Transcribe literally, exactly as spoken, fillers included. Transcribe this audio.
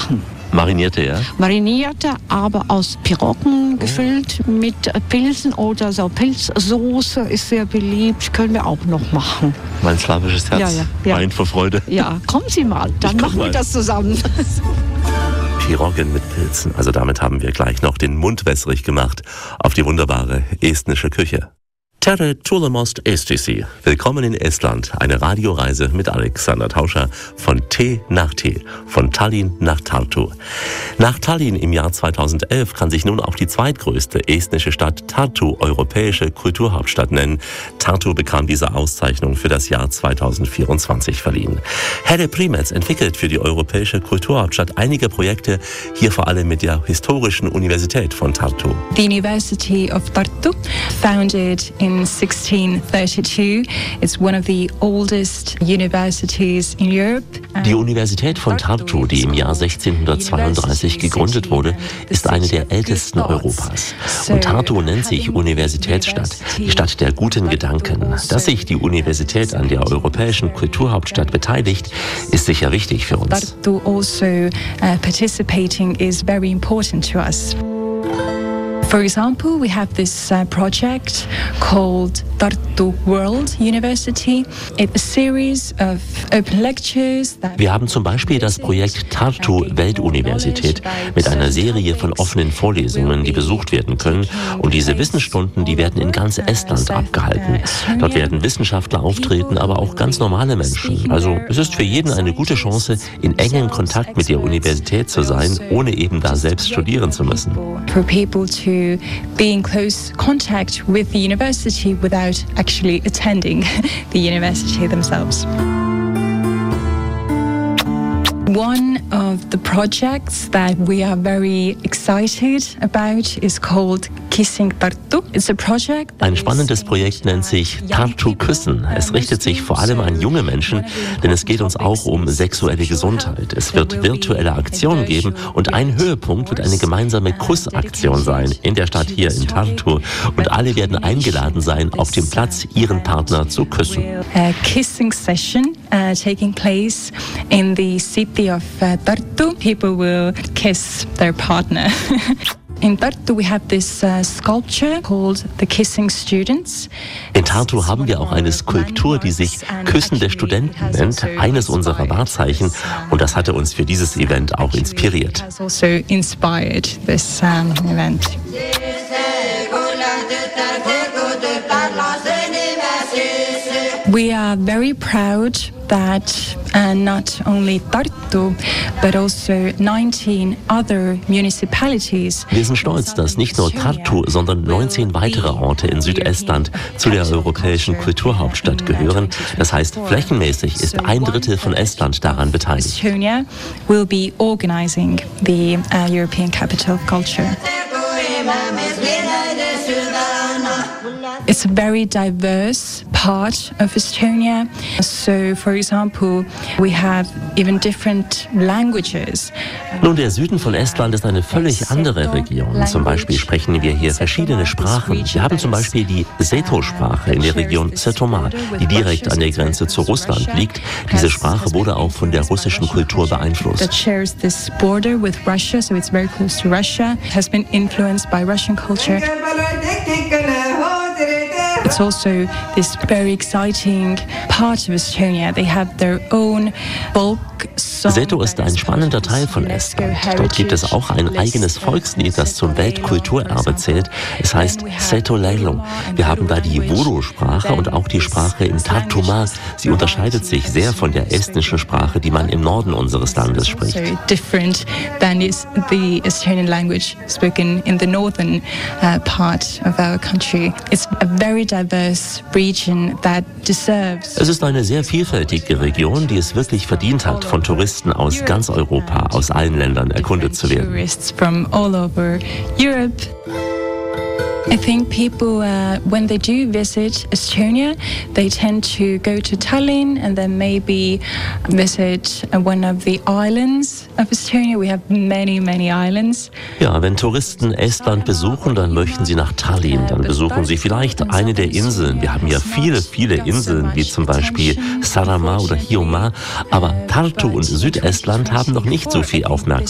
machen. Marinierte, ja? Marinierte, aber aus Piroggen gefüllt mit Pilzen oder so. Pilzsoße ist sehr beliebt, können wir auch noch machen. Mein slawisches Herz ja, ja, ja. weint vor Freude. Ja, kommen Sie mal, dann machen mal. wir das zusammen. Piroggen mit Pilzen, also damit haben wir gleich noch den Mund wässrig gemacht auf die wunderbare estnische Küche. Tere Tulemost Estisi. Willkommen in Estland. Eine Radioreise mit Alexander Tauscher von Tee nach Tee, von Tallinn nach Tartu. Nach Tallinn im Jahr zweitausendelf kann sich nun auch die zweitgrößte estnische Stadt Tartu europäische Kulturhauptstadt nennen. Tartu bekam diese Auszeichnung für das Jahr zweitausendvierundzwanzig verliehen. Helle Primets entwickelt für die europäische Kulturhauptstadt einige Projekte, hier vor allem mit der historischen Universität von Tartu. The University of Tartu, founded in In sixteen thirty-two. It's one of the oldest universities in Europe. Die Universität von Tartu, die im Jahr sechzehnhundertzweiunddreißig gegründet wurde, ist eine der ältesten Europas. Und Tartu nennt sich Universitätsstadt, die Stadt der guten Gedanken. Dass sich die Universität an der europäischen Kulturhauptstadt beteiligt, ist sicher wichtig für uns. Tartu also uh, participating is very important to us. For example, we have this uh, project called Tartu World University. It's a series of open lectures that Wir haben zum Beispiel das Projekt Tartu Weltuniversität mit einer Serie von offenen Vorlesungen, die besucht werden können. Und diese Wissensstunden, die werden in ganz Estland abgehalten. Dort werden Wissenschaftler auftreten, aber auch ganz normale Menschen. Also es ist für jeden eine gute Chance, in engem Kontakt mit der Universität zu sein, ohne eben da selbst studieren zu müssen. For people to be in close contact with the university without actually attending the university themselves. One of the projects that we are very excited about is called Kissing Tartu. It's a project. Ein spannendes Projekt nennt sich Tartu Küssen. Es richtet sich vor allem an junge Menschen, denn es geht uns auch um sexuelle Gesundheit. Es wird virtuelle Aktionen geben und ein Höhepunkt wird eine gemeinsame Kussaktion sein in der Stadt hier in Tartu. Und alle werden eingeladen sein, auf dem Platz ihren Partner zu küssen. A kissing session uh, taking place in the city of uh, Tartu. People will kiss their partner. In Tartu we have this uh, sculpture called the Kissing Students. In Tartu haben wir auch eine Skulptur, die sich Küssende Studenten nennt, eines unserer Wahrzeichen. Und das hatte uns für dieses Event auch inspiriert. Has also inspired this um, event. We are very proud that uh, not only Tartu, but also nineteen other municipalities. Wir sind stolz, dass nicht nur Tartu, sondern neunzehn weitere Orte in Südestland zu der europäischen Kulturhauptstadt gehören. Das heißt, flächenmäßig ist ein Drittel von Estland daran beteiligt. Estonia will be organizing the uh, European Capital of Culture. It's a very diverse part of Estonia. So, for example, we have even different languages. Nun, der Süden von Estland ist eine völlig andere Region. Zum Beispiel sprechen wir hier verschiedene Sprachen. Wir haben zum Beispiel die Seto-Sprache in der Region Setomaa, die direkt an der Grenze zu Russland liegt. Diese Sprache wurde auch von der russischen Kultur beeinflusst. That shares this border with Russia, so it's very close to Russia. It has been influenced by Russian culture. It's also this very exciting part of Estonia. They have their own folk song. Seto ist ein spannender Teil von Estland. Dort gibt es auch ein eigenes Volkslied, das zum Weltkulturerbe zählt. Es heißt Seto Leilo. Wir haben da die Vodo-Sprache und auch die Sprache in Tartumaa. Sie unterscheidet sich sehr von der estnischen Sprache, die man im Norden unseres Landes spricht. So different than is the Estonian language spoken in the northern uh, part of our country. It's a very diverse region that deserves. Es ist eine sehr vielfältige Region, die es wirklich verdient hat, von Touristen aus ganz Europa, aus allen Ländern erkundet zu werden. Tourists from all over Europe. I think people, uh, when they do visit Estonia, they tend to go to Tallinn and then maybe visit uh, one of the islands of Estonia. We have many, many islands. Ja, wenn Touristen Estland besuchen, dann möchten sie nach Tallinn. Dann besuchen sie vielleicht eine der Inseln. Wir haben ja viele, viele Inseln, wie zum Beispiel Saaremaa oder Hiiumaa. Aber Tartu und Südestland haben noch nicht so viel Aufmerksamkeit.